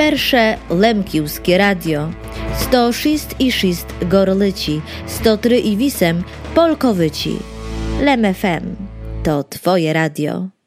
Persze Lemkiwskie Radio 106,6 Gorlici, 103,8 Polkowyci. Lem FM to Twoje radio.